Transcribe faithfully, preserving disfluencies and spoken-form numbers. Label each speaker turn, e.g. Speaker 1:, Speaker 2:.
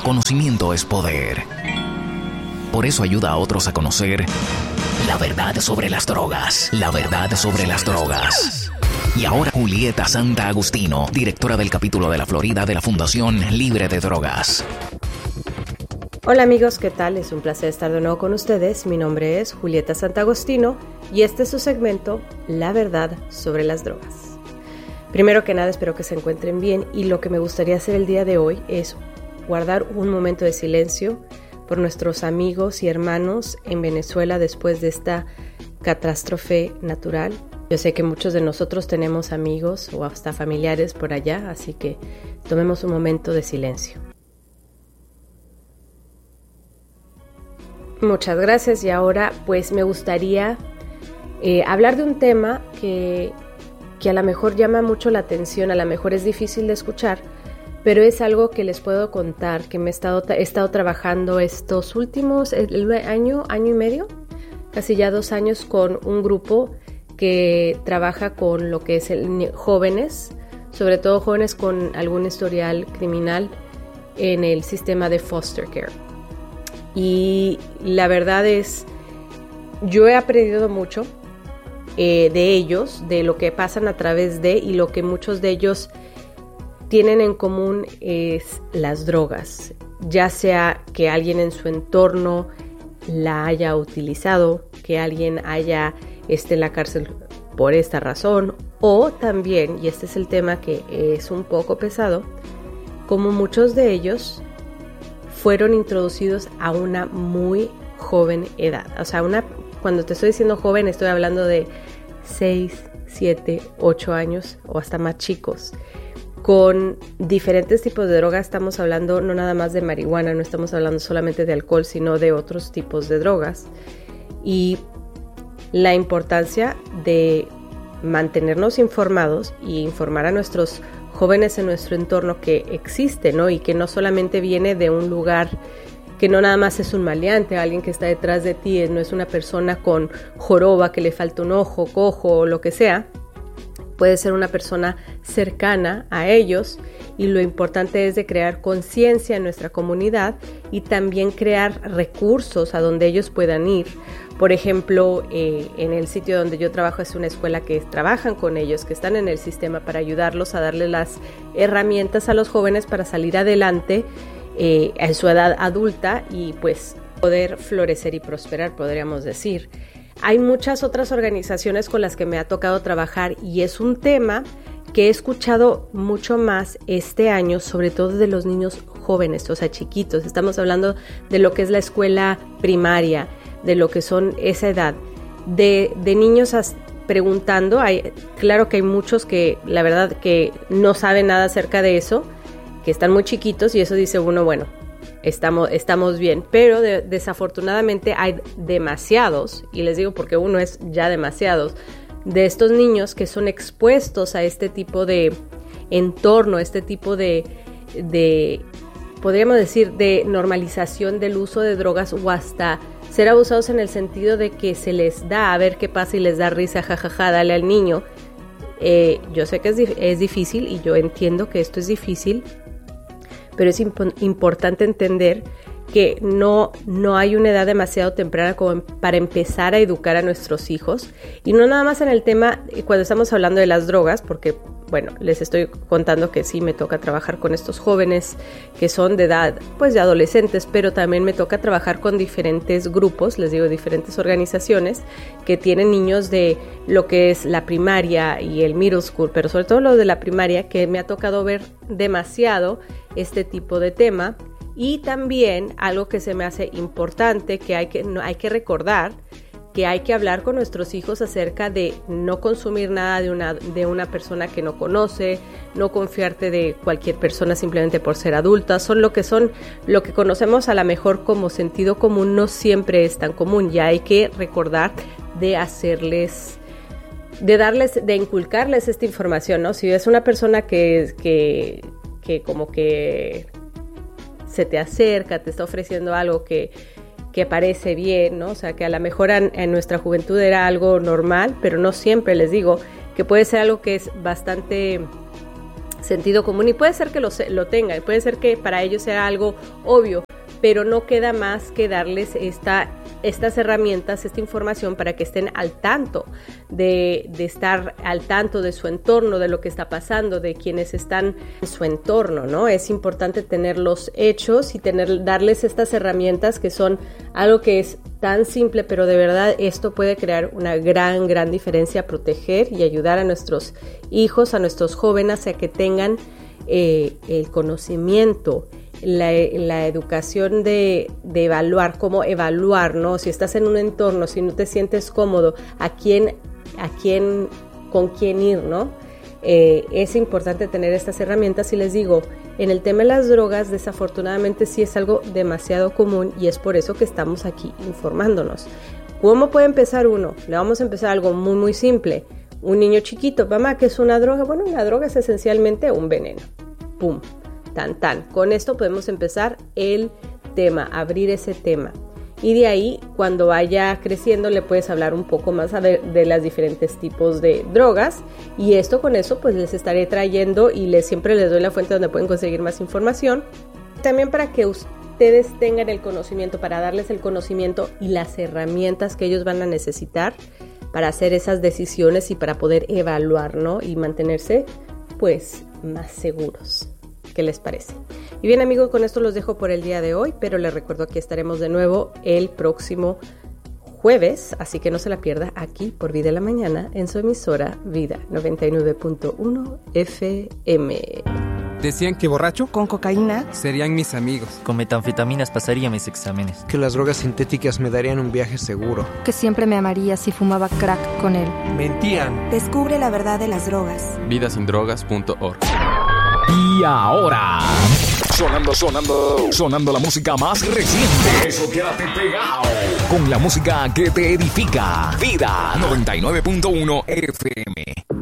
Speaker 1: Conocimiento es poder. Por eso ayuda a otros a conocer la verdad sobre las drogas. La verdad sobre las drogas. Y ahora Julieta Santa Agustino, directora del capítulo de la Florida de la Fundación Libre de Drogas.
Speaker 2: Hola amigos, ¿qué tal? Es un placer estar de nuevo con ustedes. Mi nombre es Julieta Santa Agustino y este es su segmento La verdad sobre las drogas. Primero que nada, espero que se encuentren bien y lo que me gustaría hacer el día de hoy es guardar un momento de silencio por nuestros amigos y hermanos en Venezuela después de esta catástrofe natural. Yo sé que muchos de nosotros tenemos amigos o hasta familiares por allá, así que tomemos un momento de silencio. Muchas gracias y ahora pues me gustaría eh, hablar de un tema que, que a lo mejor llama mucho la atención, a lo mejor es difícil de escuchar, pero es algo que les puedo contar, que me he estado, he estado trabajando estos últimos el año, año y medio, casi ya dos años con un grupo que trabaja con lo que es el, jóvenes, sobre todo jóvenes con algún historial criminal en el sistema de foster care. Y la verdad es, yo he aprendido mucho eh, de ellos, de lo que pasan a través de y lo que muchos de ellos tienen en común es las drogas, ya sea que alguien en su entorno la haya utilizado, que alguien haya esté en la cárcel por esta razón, o también, y este es el tema que es un poco pesado, como muchos de ellos fueron introducidos a una muy joven edad. O sea, una, cuando te estoy diciendo joven, estoy hablando de seis, siete, ocho años o hasta más chicos. Con diferentes tipos de drogas, estamos hablando no nada más de marihuana, no estamos hablando solamente de alcohol, sino de otros tipos de drogas. Y la importancia de mantenernos informados y informar a nuestros jóvenes en nuestro entorno que existe, ¿no? Y que no solamente viene de un lugar, que no nada más es un maleante, alguien que está detrás de ti, no es una persona con joroba que le falta un ojo, cojo o lo que sea. Puede ser una persona cercana a ellos y lo importante es de crear conciencia en nuestra comunidad y también crear recursos a donde ellos puedan ir. Por ejemplo, eh, en el sitio donde yo trabajo es una escuela que trabajan con ellos, que están en el sistema para ayudarlos a darle las herramientas a los jóvenes para salir adelante eh, en su edad adulta y pues poder florecer y prosperar, podríamos decir. Hay muchas otras organizaciones con las que me ha tocado trabajar y es un tema que he escuchado mucho más este año, sobre todo de los niños jóvenes, o sea, chiquitos. Estamos hablando de lo que es la escuela primaria, de lo que son esa edad, de, de niños as, preguntando. Hay, claro que hay muchos que la verdad que no saben nada acerca de eso, que están muy chiquitos y eso dice uno, bueno, Estamos, estamos bien, pero de, desafortunadamente hay demasiados, y les digo porque uno es ya demasiados, de estos niños que son expuestos a este tipo de entorno, este tipo de, de, podríamos decir, de normalización del uso de drogas o hasta ser abusados en el sentido de que se les da a ver qué pasa y les da risa, jajaja, dale al niño. Eh, yo sé que es, es difícil y yo entiendo que esto es difícil, pero es imp- importante entender que no, no hay una edad demasiado temprana como para empezar a educar a nuestros hijos. Y no nada más en el tema, cuando estamos hablando de las drogas, porque, bueno, les estoy contando que sí me toca trabajar con estos jóvenes que son de edad, pues de adolescentes, pero también me toca trabajar con diferentes grupos, les digo, diferentes organizaciones que tienen niños de lo que es la primaria y el middle school, pero sobre todo lo de la primaria, que me ha tocado ver demasiado este tipo de tema. Y también algo que se me hace importante, que hay que, no, hay que recordar, que hay que hablar con nuestros hijos acerca de no consumir nada de una, de una persona que no conoce, no confiarte de cualquier persona simplemente por ser adulta. Son lo que son, lo que conocemos a lo mejor como sentido común, no siempre es tan común. Ya hay que recordar de hacerles, de darles, de inculcarles esta información, ¿no? Si es una persona que, que, que como que se te acerca, te está ofreciendo algo que, que parece bien, ¿no? O sea, que a lo mejor en, en nuestra juventud era algo normal, pero no siempre, les digo, que puede ser algo que es bastante sentido común, y puede ser que lo, lo tengan, puede ser que para ellos sea algo obvio, pero no queda más que darles esta, estas herramientas, esta información para que estén al tanto de, de estar al tanto de su entorno, de lo que está pasando, de quienes están en su entorno, ¿no? Es importante tener los hechos y tener, darles estas herramientas que son algo que es tan simple, pero de verdad esto puede crear una gran, gran diferencia, proteger y ayudar a nuestros hijos, a nuestros jóvenes a que tengan eh, el conocimiento, La, la educación de, de evaluar, cómo evaluar, ¿no? Si estás en un entorno, si no te sientes cómodo, a quién, a quién, con quién ir, ¿no? Eh, es importante tener estas herramientas y les digo, en el tema de las drogas, desafortunadamente sí es algo demasiado común y es por eso que estamos aquí informándonos. ¿Cómo puede empezar uno? Le vamos a empezar algo muy, muy simple. Un niño chiquito, mamá, ¿qué es una droga? Bueno, una droga es esencialmente un veneno. ¡Pum! Tan, tan. Con esto podemos empezar el tema, abrir ese tema. Y de ahí, cuando vaya creciendo, le puedes hablar un poco más de, de los diferentes tipos de drogas. Y esto con eso, pues les estaré trayendo y les, siempre les doy la fuente donde pueden conseguir más información. También para que ustedes tengan el conocimiento, para darles el conocimiento y las herramientas que ellos van a necesitar para hacer esas decisiones y para poder evaluar, ¿no? Y mantenerse, pues, más seguros. ¿Qué les parece? Y bien, amigos, con esto los dejo por el día de hoy, pero les recuerdo que estaremos de nuevo el próximo jueves, así que no se la pierda aquí por Vida en la Mañana en su emisora Vida noventa y nueve punto uno F M.
Speaker 3: Decían que borracho
Speaker 4: con cocaína
Speaker 3: serían mis amigos.
Speaker 5: Con metanfetaminas pasaría mis exámenes.
Speaker 6: Que las drogas sintéticas me darían un viaje seguro.
Speaker 4: Que siempre me amaría si fumaba crack con él.
Speaker 3: Mentían.
Speaker 7: Descubre la verdad de las drogas.
Speaker 8: vida sin drogas punto org.
Speaker 1: Y ahora, sonando, sonando, sonando la música más reciente. Eso, quédate pegado con la música que te edifica. Vida noventa y nueve punto uno F M.